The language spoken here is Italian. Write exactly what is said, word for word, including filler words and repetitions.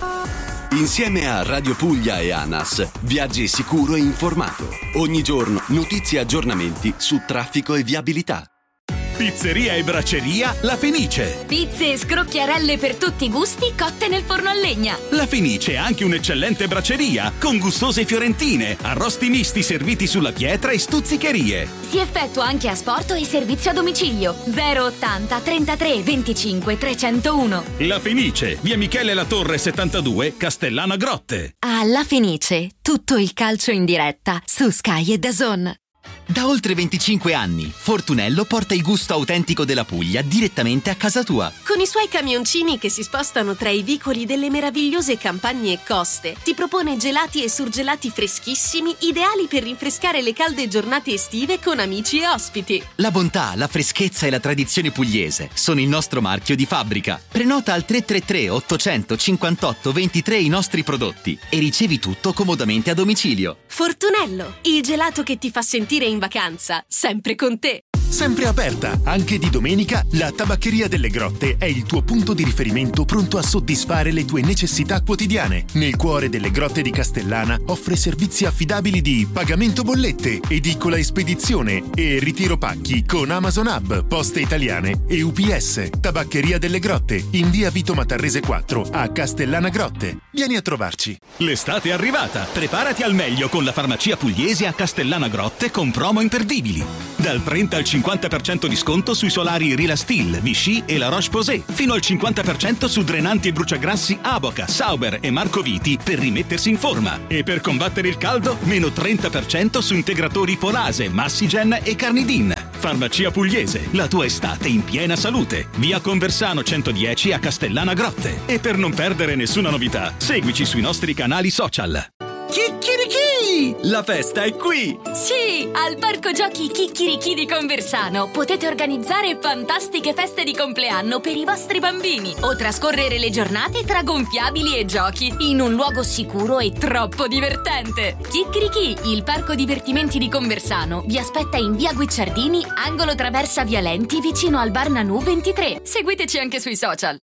Insieme a Radio Puglia e ANAS, viaggi sicuro e informato. Ogni giorno notizie e aggiornamenti su traffico e viabilità. Pizzeria e bracceria La Fenice. Pizze e scrocchiarelle per tutti i gusti cotte nel forno a legna. La Fenice è anche un'eccellente bracceria con gustose fiorentine, arrosti misti serviti sulla pietra e stuzzicherie. Si effettua anche asporto e servizio a domicilio. zero ottanta trentatré venticinque trecentouno. La Fenice, via Michele La Torre settantadue, Castellana Grotte. A La Fenice, tutto il calcio in diretta su Sky e D A Z N. Da oltre venticinque anni, Fortunello porta il gusto autentico della Puglia direttamente a casa tua. Con i suoi camioncini che si spostano tra i vicoli delle meravigliose campagne e coste, ti propone gelati e surgelati freschissimi, ideali per rinfrescare le calde giornate estive con amici e ospiti. La bontà, la freschezza e la tradizione pugliese sono il nostro marchio di fabbrica. Prenota al tre tre tre ottocento cinquantotto ventitré i nostri prodotti e ricevi tutto comodamente a domicilio. Fortunello, il gelato che ti fa sentire in vacanza, sempre con te. Sempre aperta, anche di domenica, la Tabaccheria delle Grotte è il tuo punto di riferimento pronto a soddisfare le tue necessità quotidiane. Nel cuore delle Grotte di Castellana offre servizi affidabili di pagamento bollette, edicola e spedizione e ritiro pacchi con Amazon Hub, Poste Italiane e U P S. Tabaccheria delle Grotte, in via Vito Matarrese quattro a Castellana Grotte. Vieni a trovarci. L'estate è arrivata, preparati al meglio con la farmacia pugliese a Castellana Grotte con promo imperdibili. Dal trenta al cinquanta per cento di sconto sui solari Rilastil, Vichy e La Roche-Posay. Fino al cinquanta per cento su drenanti e bruciagrassi Avoca, Sauber e Marco Viti per rimettersi in forma. E per combattere il caldo, meno trenta per cento su integratori Polase, Massigen e Carnidin. Farmacia pugliese, la tua estate in piena salute. Via Conversano centodieci a Castellana Grotte. E per non perdere nessuna novità, seguici sui nostri canali social. Chicchirichì! La festa è qui! Sì, al Parco Giochi Chicchirichì di Conversano potete organizzare fantastiche feste di compleanno per i vostri bambini o trascorrere le giornate tra gonfiabili e giochi in un luogo sicuro e troppo divertente. Chicchirichì, il parco divertimenti di Conversano, vi aspetta in via Guicciardini, angolo Traversa Vialenti, vicino al bar Nanù ventitré. Seguiteci anche sui social.